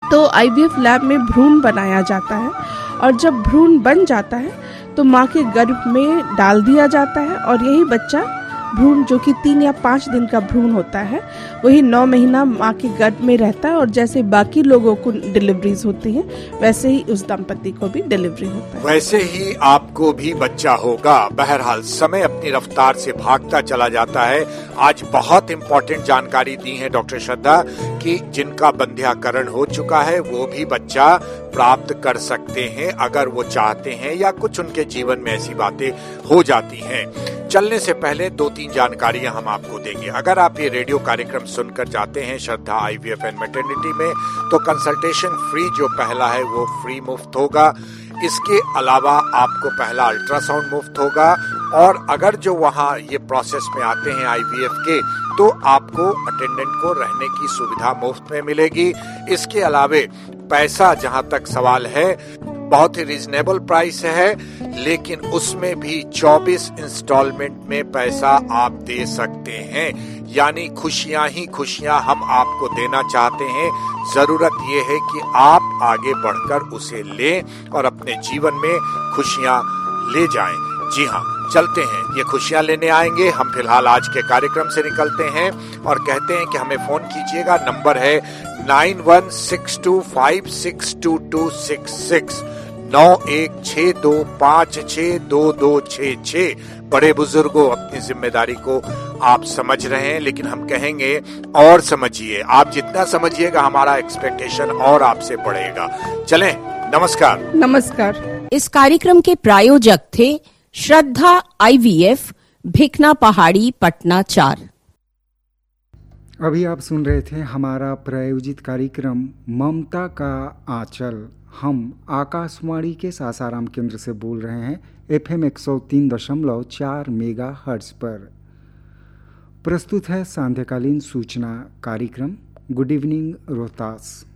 तो IVF lab में भ्रूण बनाया जाता है और जब भ्रूण बन जाता है तो माँ के गर्भ में डाल दिया जाता है और यही बच्चा भ्रूण जो कि 3 या 5 दिन का भ्रूण होता है वही 9 महीना माँ के गर्भ में रहता है और जैसे बाकी लोगों को डिलीवरीज होती हैं वैसे ही उस दंपति को भी डिलीवरी होता है। वैसे ही आपको भी बच्चा होगा। बहरहाल समय अपनी रफ्तार से भागता चला जाता है। आज बहुत इंपॉर्टेंट जानकारी दी है डॉक्टर श्रद्धा कि जिनका बंध्याकरण हो चुका है वो भी बच्चा प्राप्त कर सकते हैं अगर वो चाहते हैं या कुछ उनके जीवन में ऐसी बातें हो जाती हैं। चलने से पहले 2-3 जानकारियां हम आपको देंगे। अगर आप ये रेडियो कार्यक्रम सुनकर जाते हैं श्रद्धा आईवीएफ एंड मैटरनिटी में तो कंसल्टेशन फ्री जो पहला है वो फ्री मुफ्त होगा। इसके अलावा आपको पहला अल्ट्रासाउंड मुफ्त होगा और अगर जो वहाँ ये प्रोसेस में आते हैं आईवीएफ के तो आपको अटेंडेंट को रहने की सुविधा मुफ्त में मिलेगी। इसके अलावे पैसा जहाँ तक सवाल है बहुत ही रीजनेबल प्राइस है, लेकिन उसमें भी 24 इंस्टॉलमेंट में पैसा आप दे सकते हैं। यानी खुशियां ही खुशियां हम आपको देना चाहते हैं। जरूरत ये है कि आप आगे बढ़कर उसे लें और अपने जीवन में खुशियां ले जाएं। जी हाँ, चलते हैं, ये खुशियां लेने आएंगे। हम फिलहाल आज के कार्यक्रम से निकलते हैं और कहते हैं कि हमें फोन कीजिएगा। नंबर है 9162562266 9162562266। बड़े बुजुर्गों अपनी जिम्मेदारी को आप समझ रहे हैं, लेकिन हम कहेंगे और समझिए। आप जितना समझिएगा हमारा एक्सपेक्टेशन और आपसे बढ़ेगा। चलें, नमस्कार। नमस्कार। इस कार्यक्रम के प्रायोजक थे श्रद्धा आईवीएफ, भिकना पहाड़ी, पटना 4। अभी आप सुन रहे थे हमारा प्रायोजित कार्यक्रम ममता का आंचल। हम आकाशवाणी के सासाराम केंद्र से बोल रहे हैं FM 103.4 मेगाहर्ट्ज पर। प्रस्तुत है सांध्यकालीन सूचना कार्यक्रम गुड इवनिंग रोहतास।